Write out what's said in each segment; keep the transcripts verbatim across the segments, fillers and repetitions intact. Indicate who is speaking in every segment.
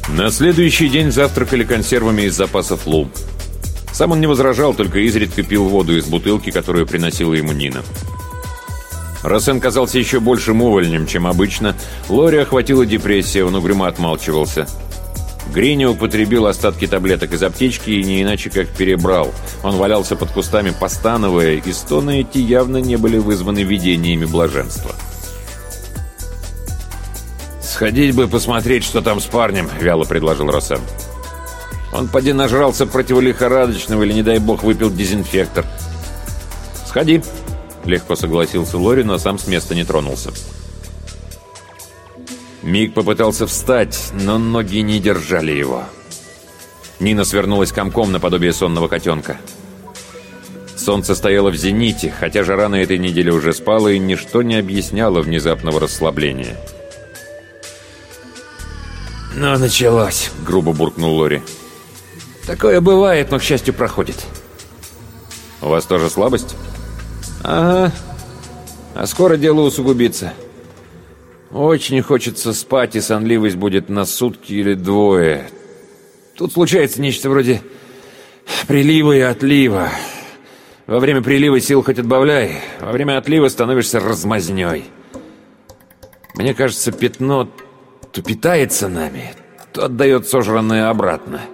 Speaker 1: На следующий день завтракали консервами из запасов Лу. Сам он не возражал, только изредка пил воду из бутылки, которую приносила ему Нина. Рассен казался еще большим увольнем, чем обычно. Лори охватила депрессия, он угрюмо отмалчивался. Грини употребил остатки таблеток из аптечки и не иначе как перебрал. Он валялся под кустами, постановая, и стоны эти явно не были вызваны видениями блаженства. «Сходить бы посмотреть, что там с парнем», — вяло предложил Рассен. «Он поди нажрался противолихорадочного или, не дай бог, выпил дезинфектор». «Сходи», — легко согласился Лори, но сам с места не тронулся. Мик попытался встать, но ноги не держали его. Нина свернулась комком наподобие сонного котенка. Солнце стояло в зените, хотя жара на этой неделе уже спала, и ничто не объясняло внезапного расслабления. «Ну, началось», — грубо буркнул Лори. «Такое бывает, но, к счастью, проходит». «У вас тоже слабость?» «Ага. А скоро дело усугубится. Очень хочется спать, и сонливость будет на сутки или двое. Тут случается нечто вроде прилива и отлива. Во время прилива сил хоть отбавляй, во время отлива становишься размазнёй. Мне кажется, пятно то питается нами, то отдает сожранное обратно».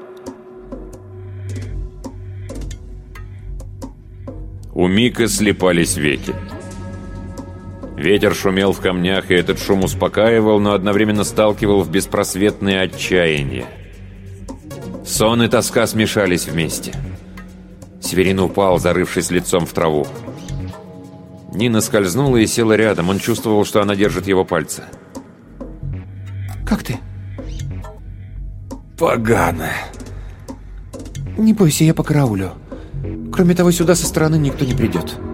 Speaker 1: У Мика слипались веки. Ветер шумел в камнях, и этот шум успокаивал, но одновременно сталкивал в беспросветное отчаяние. Сон и тоска смешались вместе. Северин упал, зарывшись лицом в траву. Нина скользнула и села рядом. Он чувствовал, что она держит его пальцы.
Speaker 2: «Как ты?»
Speaker 1: «Погано».
Speaker 2: «Не бойся, я покараулю. Кроме того, сюда со стороны никто не придет».